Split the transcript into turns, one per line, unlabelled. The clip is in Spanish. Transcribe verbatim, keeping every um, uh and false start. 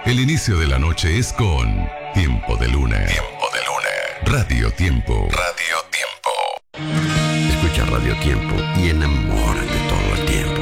El inicio de la noche es con Tiempo de Luna. Tiempo de Luna. Radio Tiempo. Radio Tiempo.
Escucha Radio Tiempo y enamórate todo.